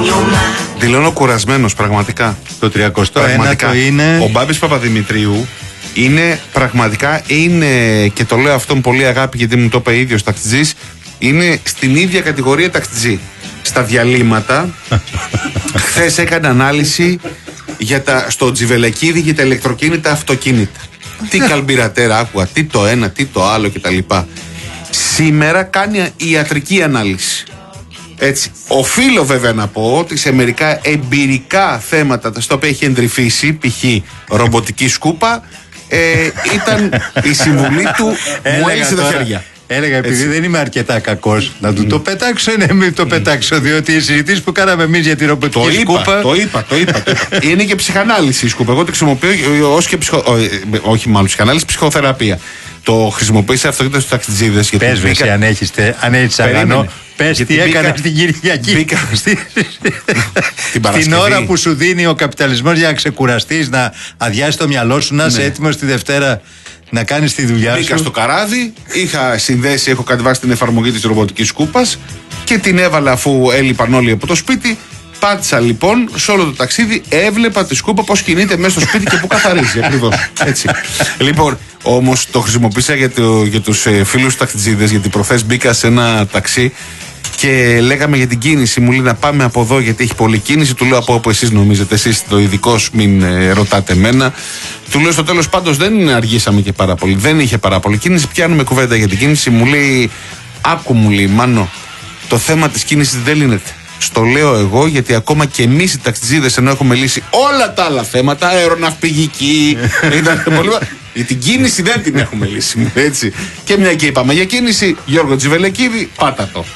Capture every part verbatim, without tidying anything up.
Δηλώνω κουρασμένος πραγματικά. Το τριακοστό ένατο είναι. Ο Μπάμπης Παπαδημητρίου είναι πραγματικά, είναι, και το λέω αυτόν πολύ αγάπη γιατί μου το είπε ίδιος ταξιτζής, είναι στην ίδια κατηγορία ταξιτζή. Στα διαλύματα, χθες έκανε ανάλυση για τα, στο Τζιβελεκίδη για τα ηλεκτροκίνητα αυτοκίνητα. Τι καλμπιρατέρα άκουγα, τι το ένα, τι το άλλο κτλ. Σήμερα κάνει ιατρική ανάλυση. Έτσι. Οφείλω βέβαια να πω ότι σε μερικά εμπειρικά θέματα στα οποία έχει εντρυφήσει, π.χ. ρομποτική σκούπα, ε, ήταν η συμβουλή του, μου έλυσε τα χέρια. Έλεγα, επειδή έτσι δεν είμαι αρκετά κακός, να του mm. το πετάξω, ναι, μην το mm. πετάξω, διότι οι συζητήσεις που κάναμε εμείς για τη ρομποτική το σκούπα. Είπα, το είπα, το είπα. Το είπα. Είναι και ψυχανάλυση η σκούπα. Εγώ το χρησιμοποιώ ως και ψυχο... όχι μάλλον ψυχανάλυση, ψυχοθεραπεία. Το χρησιμοποίησα αυτό και στους ταξιτζίδες. Πες με εσύ αν έχεις, αν έχεις αγανό, πες τι έκανες την Κυριακή. Μπήκα την ώρα που σου δίνει ο καπιταλισμός για να ξεκουραστείς, να αδειάσεις το μυαλό σου, να είσαι έτοιμος τη Δευτέρα να κάνεις τη δουλειά σου. Μπήκα στο καράβι, είχα συνδέσει, έχω κατεβάσει την εφαρμογή της ρομποτικής σκούπας και την έβαλα αφού έλειπαν όλοι από το σπίτι. Πάτησα λοιπόν σε όλο το ταξίδι, έβλεπα τη σκούπα πώς κινείται μέσα στο σπίτι και που καθαρίζει ακριβώς. Έτσι. Λοιπόν, όμως το χρησιμοποίησα για, το, για τους ε, φίλους ταξιτζίδες, γιατί προχθές μπήκα σε ένα ταξί και λέγαμε για την κίνηση. Μου λέει να πάμε από εδώ γιατί έχει πολλή κίνηση. Του λέω από όπου εσείς νομίζετε, εσείς το ειδικός, μην ε, ρωτάτε εμένα. Του λέω στο τέλος πάντως δεν αργήσαμε και πάρα πολύ. Δεν είχε πάρα πολύ κίνηση. Πιάνουμε κουβέντα για την κίνηση. Μου λέει, άκου μου λέει, Μάνο, το θέμα της κίνησης δεν λύνεται. Στο λέω εγώ γιατί ακόμα και εμείς οι ταξιτζίδες, ενώ έχουμε λύσει όλα τα άλλα θέματα, αεροναυπηγική, ήταν πολύ. Για την κίνηση δεν την έχουμε λύσει. Έτσι. Και μια και είπαμε για κίνηση, Γιώργο Τζιβελεκίδη, πάτα το.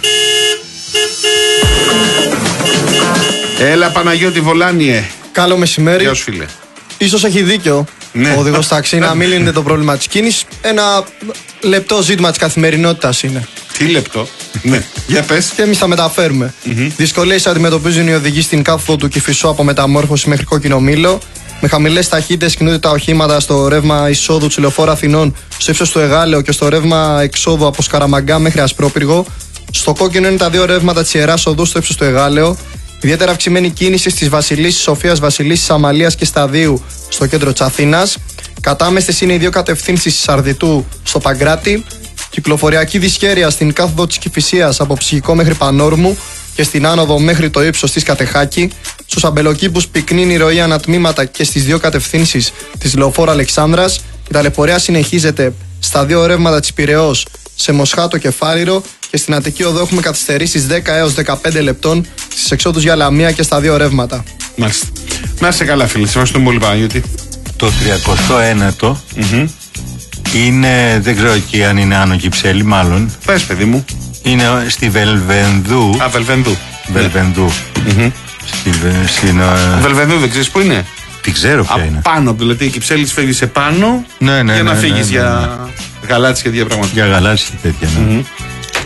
Έλα Παναγιώτη Βολάνιε. Καλό μεσημέρι. Γεια σου φίλε. Ίσως έχει δίκιο ναι. ο οδηγός ταξί να μην λύνεται το πρόβλημα της κίνησης. Ένα λεπτό ζήτημα της καθημερινότητας είναι. Τι λεπτό. Ναι, για πες. Και εμείς θα μεταφέρουμε. Mm-hmm. Δυσκολίες αντιμετωπίζουν οι οδηγοί στην κάθοδο του Κηφισού από Μεταμόρφωση μέχρι Κόκκινο Μήλο. Με χαμηλές ταχύτητες κινούνται τα οχήματα στο ρεύμα εισόδου του Λεωφόρου Αθηνών στο ύψος του Εγάλεο και στο ρεύμα εξόδου από Σκαραμαγκά μέχρι Ασπρόπυργο. Στο κόκκινο είναι τα δύο ρεύματα της Ιεράς Οδού στο ύψος του Εγάλεο. Ιδιαίτερα αυξημένη κίνηση στις Βασιλίσσης Σοφίας, Βασιλίσσης Αμαλίας και Σταδίου στο κέντρο της Αθήνας. Κατάμεστες είναι οι δύο κατευθύνσεις της Αρδιτού στο Παγκράτη. Κυκλοφοριακή δυσχέρεια στην κάθοδο της Κηφισίας από Ψυχικό μέχρι Πανόρμου και στην άνοδο μέχρι το ύψος της Κατεχάκη. Στους αμπελοκήπους πυκνή η ροή ανατμήματα και στις δύο κατευθύνσεις της Λεωφόρου Αλεξάνδρας. Η ταλαιπωρία συνεχίζεται στα δύο ρεύματα της Πειραιώς σε Μοσχάτο και Φάριρο και στην Αττική Οδό έχουμε καθυστερήσεις δέκα έως δεκαπέντε λεπτών στις εξόδους για Λαμία και στα δύο ρεύματα. Μάλιστα. Να είσαι καλά φίλε, σε ευχαριστούμε πολύ Παναγιώτη. Το τριακοστό ένατο mm-hmm. είναι, δεν ξέρω εκεί αν είναι Άνω Κυψέλη, μάλλον. Πες παιδί μου. Είναι στη Βελβενδού. Α, Βελβενδού. Βελβενδού. Mm-hmm. Στη, στην, uh... Βελβενδού δεν ξέρεις που είναι. Τι ξέρω ποια είναι. Πάνω, δηλαδή η Κυψέλης φεύγει σε πάνω ναι, ναι, για ναι, να ναι, φύγεις ναι, ναι, ναι. για γαλάτσι και διαπραγματικά. Για γαλάτσι και τέτοια, ναι. Mm-hmm.